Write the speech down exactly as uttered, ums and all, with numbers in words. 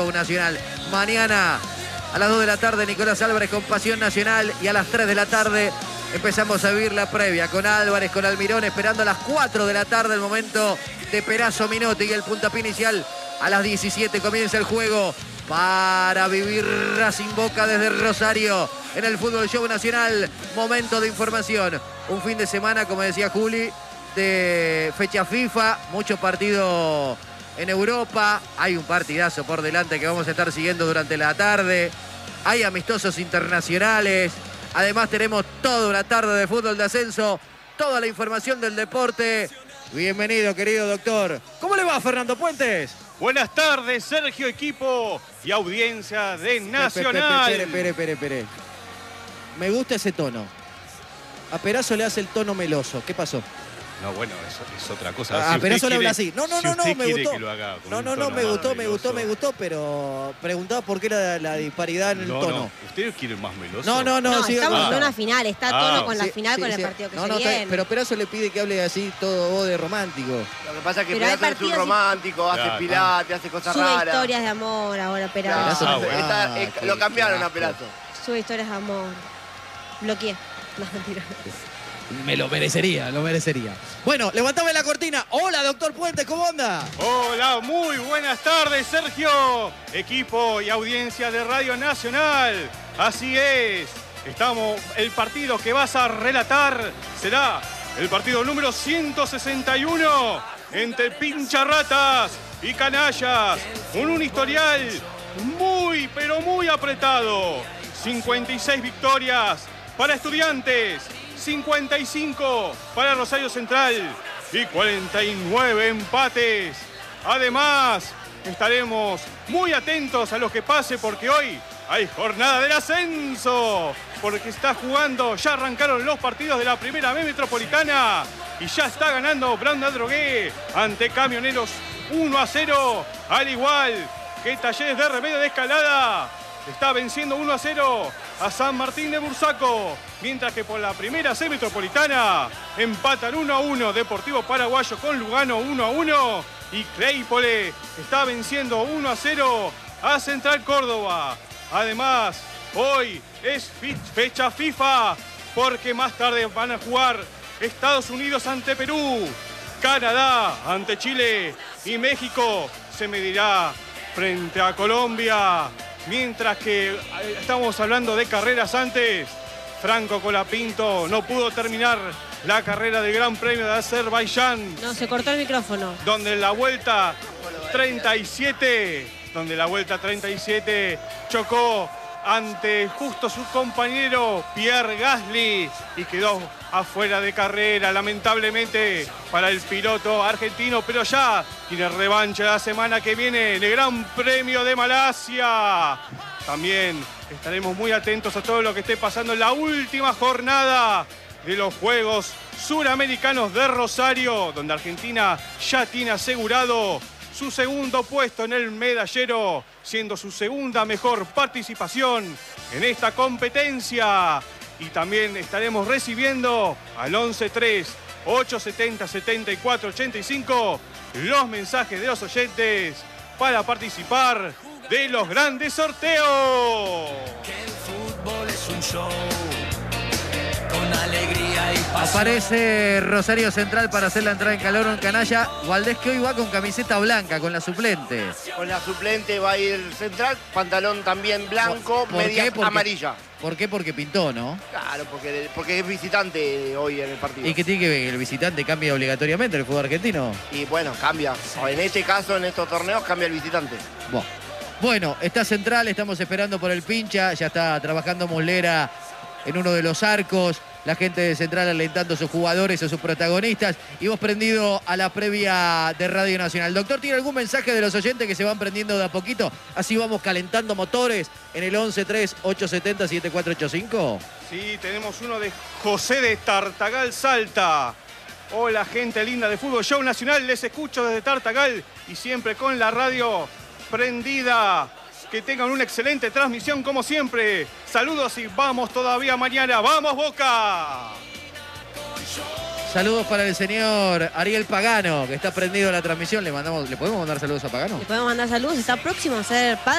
Nacional. Mañana a las dos de la tarde Nicolás Álvarez con Pasión Nacional y a las tres de la tarde empezamos a vivir la previa con Álvarez, con Almirón, esperando a las cuatro de la tarde el momento de Perazo Minotti y el puntapié inicial. A las diecisiete comienza el juego para vivir Racing Boca desde Rosario en el Fútbol Show Nacional. Momento de información. Un fin de semana, como decía Juli, de fecha FIFA, mucho partido en Europa. Hay un partidazo por delante que vamos a estar siguiendo durante la tarde. Hay amistosos internacionales. Además tenemos toda una tarde de fútbol de ascenso. Toda la información del deporte. Bienvenido, querido doctor. ¿Cómo le va, Fernando Puentes? Buenas tardes, Sergio, equipo y audiencia de Nacional. Espere, espere, espere, espere. Me gusta ese tono. A Perazo le hace el tono meloso. ¿Qué pasó? No, bueno, eso es otra cosa. Ah, si Perazo le quiere, habla así. No, no, si no, no, me gustó. No, no, no, me gustó, me gustó, me gustó, pero preguntaba por qué era la disparidad en el no, tono. No. ¿Ustedes quieren más meloso? No, no, no. No, sí, estamos ah. en una final, está a tono ah. con la sí, final, sí, con sí. el partido que no, se no, viene. Pero Perazo le pide que hable así, todo voz de romántico. Lo que pasa es que pero Perazo es un romántico, hace claro, pilates, hace cosas Sube raras. historias de amor ahora, Perazo. Claro, Ah, bueno. está, Ah, eh, qué lo cambiaron carajo. a Perazo. Sube historias de amor. Bloqueé. No, mentira. Me lo merecería, lo merecería. Bueno, levantame la cortina. Hola, doctor Puentes, ¿cómo anda? Hola, muy buenas tardes, Sergio, equipo y audiencia de Radio Nacional. Así es, estamos, el partido que vas a relatar será el partido número ciento sesenta y uno entre pincharratas y canallas. Un, un historial muy, pero muy apretado. cincuenta y seis victorias para Estudiantes, cincuenta y cinco para Rosario Central y cuarenta y nueve empates. Además, estaremos muy atentos a lo que pase porque hoy hay jornada del ascenso. Porque está jugando, ya arrancaron los partidos de la Primera B Metropolitana y ya está ganando Brown de Adrogué ante Camioneros uno a cero. Al igual que Talleres de Remedio de Escalada está venciendo uno a cero a San Martín de Bursaco. Mientras que por la Primera C Metropolitana empatan uno a uno Deportivo Paraguayo con Lugano uno a uno. Y Claypole está venciendo uno a cero a Central Córdoba. Además, hoy es fecha FIFA porque más tarde van a jugar Estados Unidos ante Perú, Canadá ante Chile y México se medirá frente a Colombia. Mientras que estamos hablando de carreras antes, Franco Colapinto no pudo terminar la carrera del Gran Premio de Azerbaiyán. No, se cortó el micrófono. Donde en la vuelta treinta y siete, donde la vuelta treinta y siete chocó ante justo su compañero Pierre Gasly y quedó afuera de carrera, lamentablemente para el piloto argentino, pero ya tiene revancha la semana que viene en el Gran Premio de Malasia. También estaremos muy atentos a todo lo que esté pasando en la última jornada de los Juegos Suramericanos de Rosario, donde Argentina ya tiene asegurado su segundo puesto en el medallero, siendo su segunda mejor participación en esta competencia. Y también estaremos recibiendo al once tres, ocho setenta, setenta y cuatro, ochenta y cinco los mensajes de los oyentes para participar de los grandes sorteos. Que el fútbol es un show con alegría y pasión. Aparece Rosario Central para hacer la entrada en calor en canalla. Valdés, que hoy va con camiseta blanca, con la suplente. Con la suplente va a ir Central, pantalón también blanco, ¿Por media qué? Porque- amarilla. ¿Por qué? Porque pintó, ¿no? Claro, porque, porque es visitante hoy en el partido. ¿Y qué tiene que ver? ¿El visitante cambia obligatoriamente el fútbol argentino? Y bueno, cambia. En este caso, en estos torneos, cambia el visitante. Bueno. Bueno, está Central, estamos esperando por el pincha, ya está trabajando Muslera en uno de los arcos, la gente de Central alentando a sus jugadores, a sus protagonistas, y vos prendido a la previa de Radio Nacional. Doctor, ¿tiene algún mensaje de los oyentes que se van prendiendo de a poquito? Así vamos calentando motores en el once tres, ocho setenta, siete cuatro ocho cinco. Sí, tenemos uno de José de Tartagal, Salta. Hola, gente linda de Fútbol Show Nacional, les escucho desde Tartagal y siempre con la radio prendida. Que tengan una excelente transmisión como siempre. Saludos y vamos todavía mañana. ¡Vamos, Boca! Saludos para el señor Ariel Pagano, que está prendido a la transmisión. Le mandamos, ¿le podemos mandar saludos a Pagano? Le podemos mandar saludos. Está próximo a ser padre.